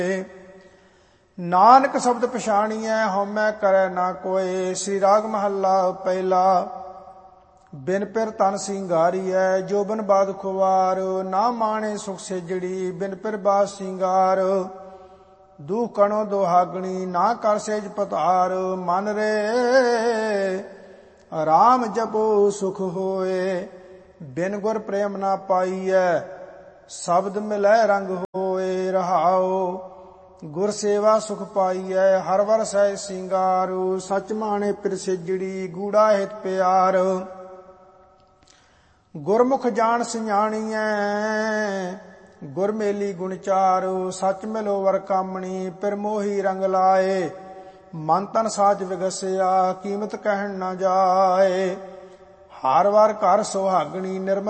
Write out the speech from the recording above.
ਨਾਨਕ ਸ਼ਬਦ ਪਛਾਣੀਐ ਹਉਮੈ ਕਰੈ ਨਾ ਕੋਇ। ਸ੍ਰੀ ਰਾਗ ਮਹੱਲਾ ਪਹਿਲਾ। ਬਿਨ ਪਿਰ ਤਨ ਸਿੰਗਾਰੀਐ ਜੋਬਨ ਬਾਦ ਖੁਵਾਰ। ਨਾ ਮਾਣੇ ਸੁਖ ਸੇਜੜੀ ਬਿਨ ਪਿਰ ਬਾਦ ਸਿੰਗਾਰ। ਦੁਖ ਕਣੋ ਦੁਹਾਗਣੀ ਨਾ ਕਰ ਸੇਜ ਪਤਾਰ। ਮਨ ਰੇ ਰਾਮ ਜਪੋ ਸੁਖ ਹੋਏ। ਬਿਨ ਗੁਰ ਪ੍ਰੇਮ ਨਾ ਪਾਈਐ ਸ਼ਬਦ ਮਿਲੈ ਰੰਗ ਹੋਏ। ਰਹਾਉ ਗੁਰ ਸੇਵਾ ਸੁਖ ਪਾਈਐ ਹਰ ਵਰ ਸਹਿ ਸਿੰਗਾਰ। ਸਚ ਮਾਣੇ ਪਿਰ ਸੇਜੜੀ ਗੂੜਾ ਹਿਤ ਪਿਆਰ। ਗੁਰਮੁਖ ਜਾਣ ਸਿਆਣੀਐ ਗੁਰ ਮੇਲੀ ਗੁਣ ਚਾਰ। ਸਚ ਮਿਲੋ ਵਰ ਕਾਮਣੀ ਪਿਰ ਮੋਹੀ ਰੰਗ ਲਾਏ। ਮਨ ਤਨ ਸਾਚ ਵਿਗਸਿਆ ਕੀਮਤ ਕਹਿਣ ਨਾ ਜਾਏ। ਹਰ ਵਾਰ ਘਰ ਸੁਹਾਗਣੀ ਨਿਰਮਲ